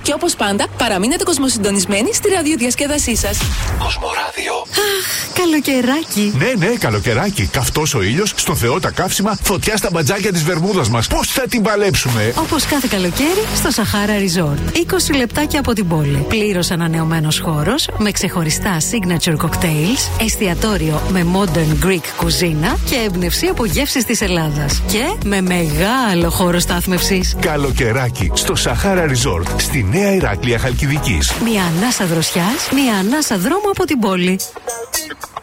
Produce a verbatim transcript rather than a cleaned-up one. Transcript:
Και όπως πάντα, παραμείνετε κοσμοσυντονισμένοι στη ραδιοδιασκέδασή σας. Κοσμοράδιο. Αχ, καλοκαιράκι. Ναι, ναι, καλοκαιράκι. Καυτός ο ήλιος, στο Θεό τα καύσιμα, φωτιά στα μπατζάκια της βερμούδας μας. Πώς θα την παλέψουμε? Όπως κάθε καλοκαίρι στο Sahara Resort. είκοσι λεπτάκια από την πόλη. Πλήρως ανανεωμένος χώρος με ξεχωριστά signature cocktails, εστιατόριο με modern Greek κουζίνα και έμπνευση από γεύσεις της Ελλάδας. Και με μεγάλο χώρο στάθμευσης. Καλοκαιράκι στο Sahara Resort, στη Νέα Ηράκλεια Χαλκιδικής. Μια ανάσα δροσιάς, μια ανάσα δρόμου από την πόλη.